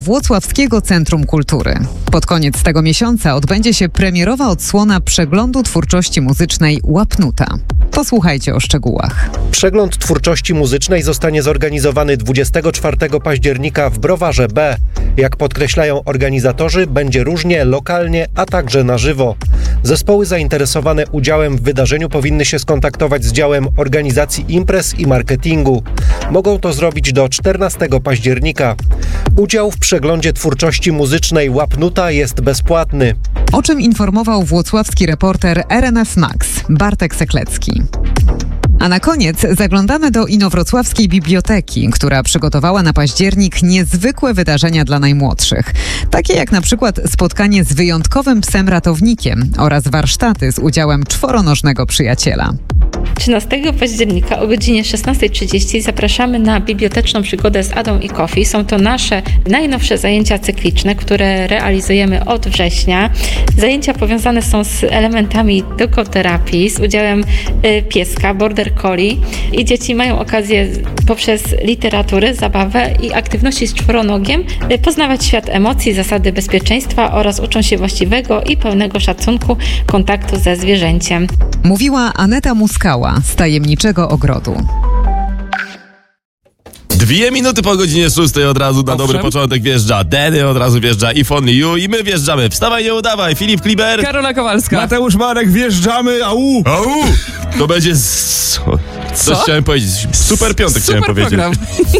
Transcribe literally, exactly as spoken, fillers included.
Włocławskiego Centrum Kultury. Pod koniec tego miesiąca odbędzie się premierowa odsłona przeglądu twórczości muzycznej Łapnuta. Posłuchajcie o szczegółach. Przegląd twórczości muzycznej zostanie zorganizowany dwudziestego czwartego października w Browarze B. Jak podkreślają organizatorzy, będzie różnie, lokalnie, a także na żywo. Zespoły zainteresowane udziałem w wydarzeniu powinny się skontaktować z działem organizacji imprez i marketingu. Mogą to zrobić do czternastego października. Udział w przeglądzie twórczości muzycznej Łapnuta jest bezpłatny. O czym informował włocławski reporter R M F Max Bartek Seklecki. A na koniec zaglądamy do Inowrocławskiej Biblioteki, która przygotowała na październik niezwykłe wydarzenia dla najmłodszych. Takie jak na przykład spotkanie z wyjątkowym psem ratownikiem oraz warsztaty z udziałem czworonożnego przyjaciela. trzynastego października o godzinie szesnasta trzydzieści zapraszamy na biblioteczną przygodę z Adą i Kofi. Są to nasze najnowsze zajęcia cykliczne, które realizujemy od września. Zajęcia powiązane są z elementami dokoterapii, z udziałem y, pieska, border collie i dzieci mają okazję poprzez literaturę, zabawę i aktywności z czworonogiem y, poznawać świat emocji, zasady bezpieczeństwa oraz uczą się właściwego i pełnego szacunku kontaktu ze zwierzęciem. Mówiła Aneta Muskała z Tajemniczego Ogrodu. Dwie minuty po godzinie szóstej od razu na dobry początek wjeżdża Dedy, od razu wjeżdża If Only You i my wjeżdżamy. Wstawaj, nie udawaj. Filip Kliber. Karola Kowalska. Mateusz Marek, wjeżdżamy, au! Au! To będzie... Z... Coś Co? chciałem powiedzieć. Super piątek Super chciałem powiedzieć. program.